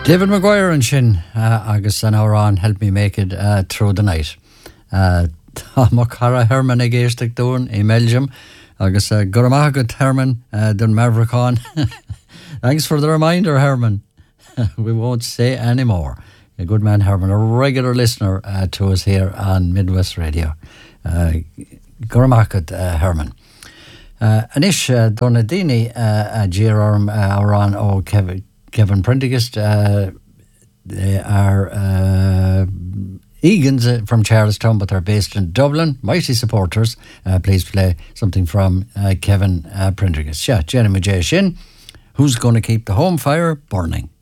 David Maguire and Shin, agus an árán help me make it through the night. Tá mo cara Herman ag éisteach dúin in Belgium, agus Guramagat Herman dun Mavricán. Thanks for the reminder, Herman. We won't say any more. A good man, Herman, a regular listener to us here on Midwest Radio. Guramagat Herman. Anish Donadini Jerome Aran O Kevin Prendergast, they are Egan's from Charlestown, but they're based in Dublin. Mighty supporters. Please play something from Kevin Prendergast. Yeah, Jeremy J. Shin, who's going to keep the home fire burning?